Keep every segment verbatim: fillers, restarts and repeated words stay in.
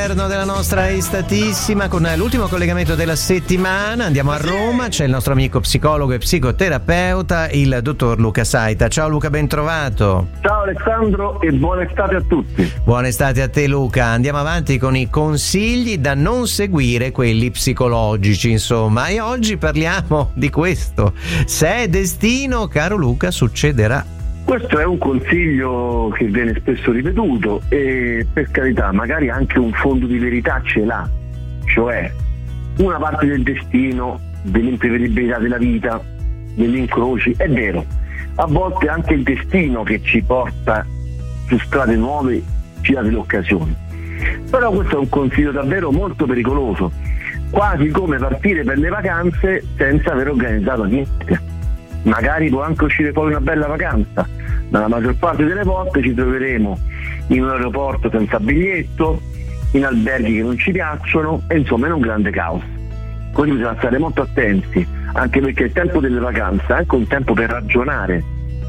all'interno della nostra Estatissima con l'ultimo collegamento della settimana. Andiamo a Roma, c'è il nostro amico psicologo e psicoterapeuta, il dottor Luca Saita. Ciao Luca, ben trovato. Ciao Alessandro e buona estate a tutti. Buona estate a te Luca. Andiamo avanti con i consigli da non seguire, quelli psicologici insomma, e oggi parliamo di questo. Se è destino, caro Luca, succederà. Questo è un consiglio che viene spesso ripetuto e per carità magari anche un fondo di verità ce l'ha, cioè una parte del destino, dell'imprevedibilità della vita, degli incroci, è vero, a volte anche il destino che ci porta su strade nuove ci dà delle occasioni, però questo è un consiglio davvero molto pericoloso, quasi come partire per le vacanze senza aver organizzato niente. Magari può anche uscire poi una bella vacanza, ma la maggior parte delle volte ci troveremo in un aeroporto senza biglietto, in alberghi che non ci piacciono e insomma in un grande caos. Quindi bisogna stare molto attenti, anche perché il tempo delle vacanze è anche un tempo per ragionare.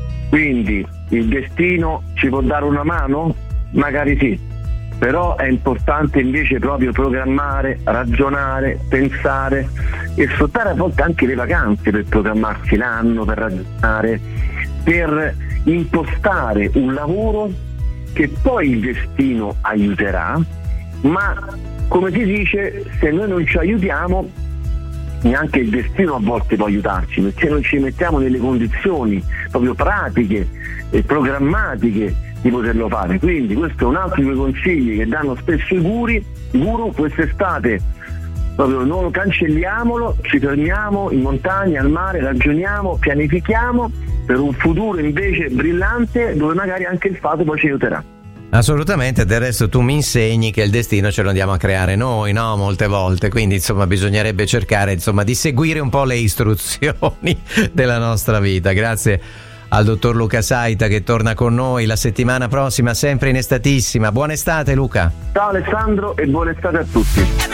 Quindi il destino ci può dare una mano? Magari sì, però è importante invece proprio programmare, ragionare, pensare e sfruttare a volte anche le vacanze per programmarsi l'anno, per ragionare, per impostare un lavoro che poi il destino aiuterà, ma come si dice, se noi non ci aiutiamo neanche il destino a volte può aiutarci, perché non ci mettiamo nelle condizioni proprio pratiche e programmatiche di poterlo fare. Quindi questo è un altro dei consigli che danno spesso i guru, i guru quest'estate. Proprio non cancelliamolo, ci fermiamo in montagna, al mare, ragioniamo, pianifichiamo per un futuro invece brillante dove magari anche il fato poi ci aiuterà. Assolutamente, del resto tu mi insegni che il destino ce lo andiamo a creare noi, no? Molte volte, quindi insomma bisognerebbe cercare insomma di seguire un po' le istruzioni della nostra vita. Grazie al dottor Luca Saita che torna con noi la settimana prossima, sempre in Estatissima. Buona estate Luca. Ciao Alessandro e buona estate a tutti.